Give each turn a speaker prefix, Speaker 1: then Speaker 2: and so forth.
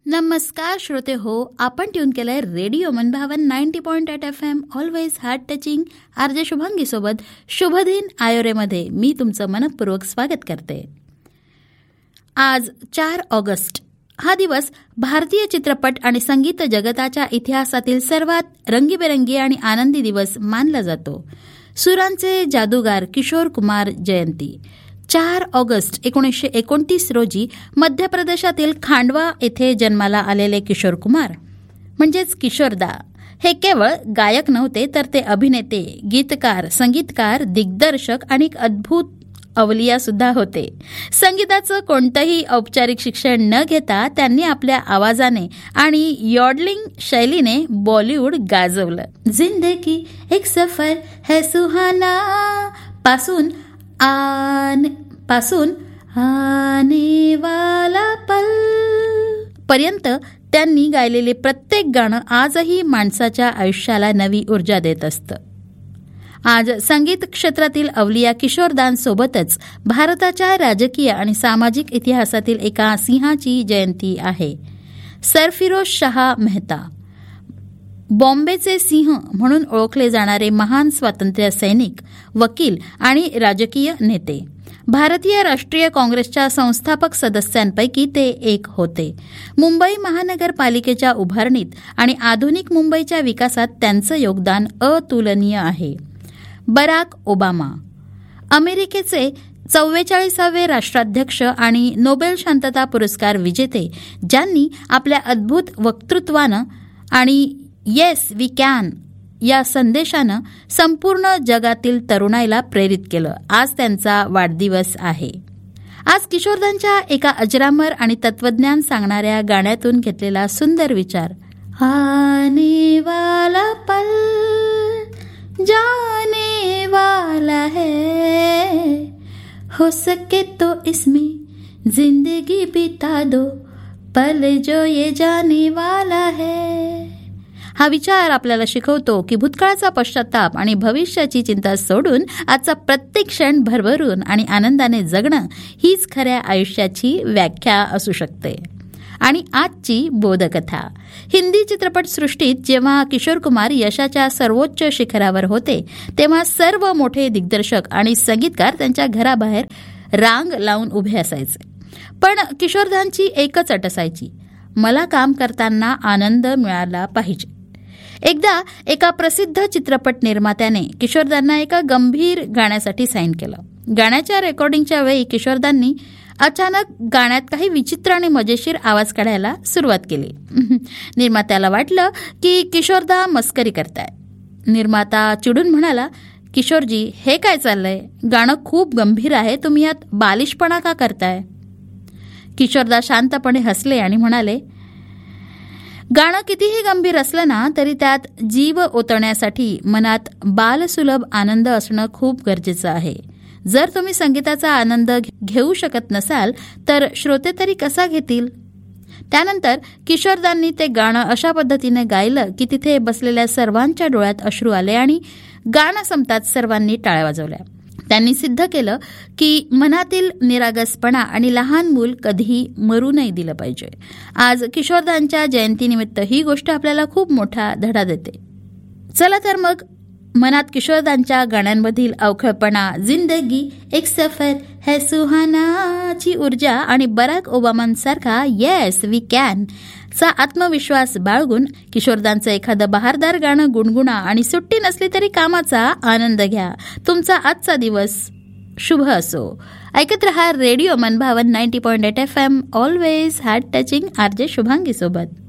Speaker 1: नमस्कार श्रोते हो, आपण ट्यून केलंय रेडिओ मनभावन 90.8 FM always heart touching RJ Shubhangi सोबत शुभदिन आयोरेमध्ये मी तुमचं मनपूर्वक स्वागत करते. आज 4 ऑगस्ट हा दिवस भारतीय चित्रपट आणि संगीत जगताच्या इतिहासातील सर्वात रंगीबेरंगी आणि आनंदी दिवस मानला जातो. सुरांचे जादूगार किशोर कुमार जयंती 4 ऑगस्ट 1929 रोजी मध्य प्रदेशातील खांडवा येथे जन्माला आलेले किशोर कुमार म्हणजेच किशोरदा हे केवळ गायक नव्हते, तर ते अभिनेते, गीतकार, संगीतकार, दिग्दर्शक आणि एक अद्भुत अवलिया सुद्धा होते. संगीताचं कोणतंही औपचारिक शिक्षण न घेता त्यांनी आपल्या आवाजाने आणि यॉडलिंग शैलीने बॉलिवूड गाजवलं. जिंदगी एक सफर है सुहाना पासून आने वाला पल पर्यंत त्यांनी गायलेले प्रत्येक गाणं आजही माणसाच्या आयुष्याला नवी ऊर्जा देत असतं. आज संगीत क्षेत्रातील अवलिया किशोरदांसोबतच भारताच्या राजकीय आणि सामाजिक इतिहासातील एका सिंहाची जयंती आहे. सरफिरोज शाह मेहता बॉम्बेचे सिंह म्हणून ओळखले जाणारे महान स्वातंत्र्य सैनिक, वकील आणि राजकीय नेते. भारतीय राष्ट्रीय काँग्रेसच्या संस्थापक सदस्यांपैकी ते एक होते. मुंबई महानगरपालिकेच्या उभारणीत आणि आधुनिक मुंबईच्या विकासात त्यांचं योगदान अतुलनीय आहे. बराक ओबामा अमेरिकेचे 44वे राष्ट्राध्यक्ष आणि नोबेल शांतता पुरस्कार विजेते, ज्यांनी आपल्या अद्भुत वक्तृत्वानं आणि येस वी कॅन या संदेशानं संपूर्ण जगातील तरुणाईला प्रेरित केलं. आज त्यांचा वाढदिवस आहे. आज किशोरदांच्या एका अजरामर आणि तत्वज्ञान सांगणाऱ्या गाण्यातून घेतलेला सुंदर विचार, आने वाला पल जाने वाला है, हो सके तो इसमें जिंदगी बिता दो, पल जो ये जाने वाला है. हा विचार आपल्याला शिकवतो की भूतकाळाचा पश्चाताप आणि भविष्याची चिंता सोडून आजचा प्रत्येक क्षण भरभरून आणि आनंदाने जगणं हीच खऱ्या आयुष्याची व्याख्या असू शकते. आणि आजची बोधकथा. हिंदी चित्रपटसृष्टीत जेव्हा किशोर कुमार यशाच्या सर्वोच्च शिखरावर होते, तेव्हा सर्व मोठे दिग्दर्शक आणि संगीतकार त्यांच्या घराबाहेर रांग लावून उभे असायचे. पण किशोरदांची एकच अट असायची, मला काम करताना आनंद मिळाला पाहिजे. एकदा एका प्रसिद्ध चित्रपट निर्मात्याने किशोरदांना एका गंभीर गाण्यासाठी साईन केलं. गाण्याच्या रेकॉर्डिंगच्या वेळी किशोरदांनी अचानक गाण्यात काही विचित्र आणि मजेशीर आवाज काढायला सुरुवात केली. निर्मात्याला वाटलं की किशोरदा मस्करी करताय. निर्माता चिडून म्हणाला, किशोरजी हे काय चाललंय, गाणं खूप गंभीर आहे, तुम्ही यात बालिशपणा का करताय. किशोरदा शांतपणे हसले आणि म्हणाले, गाणं कितीही गंभीर असलं ना तरी त्यात जीव ओतण्यासाठी मनात बालसुलभ आनंद असणं खूप गरजेचं आहे. जर तुम्ही संगीताचा आनंद घेऊ शकत नसाल तर श्रोते तरी कसा घेतील. त्यानंतर किशोरदांनी ते गाणं अशा पद्धतीने गायलं की तिथे बसलेल्या सर्वांच्या डोळ्यात अश्रू आले आणि गाणं संपताच सर्वांनी टाळ्या वाजवल्या. त्यांनी सिद्ध केलं की मनातील निरागसपणा आणि लहान मूल कधीही मरू नाही दिलं पाहिजे. आज किशोरदांच्या जयंतीनिमित्त ही गोष्ट आपल्याला खूप मोठा धडा देते. चला तर मग मनात किशोरदांच्या गाण्यांमधील अवखळपणा, जिंदगी एक सफर है सुहानाची ऊर्जा आणि बराक ओबामांसारखा येस वी कॅन चा आत्मविश्वास बाळगून किशोरदांचं एखादं बहारदार गाणं गुणगुणा आणि सुट्टी नसली तरी कामाचा आनंद घ्या. तुमचा आजचा दिवस शुभ असो. ऐकत रहा रेडिओ मनभावन 90.8 FM always heart touching RJ Shubhangi सोबत.